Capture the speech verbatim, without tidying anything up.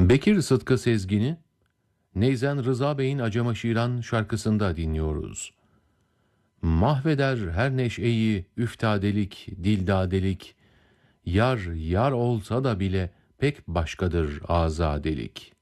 Bekir Sıtkı Sezgin'i Neyzen Rıza Bey'in Acemaşiran şarkısında dinliyoruz. Mahveder her neşeyi üftadelik, dildadelik, yar yar olsa da bile pek başkadır azadelik.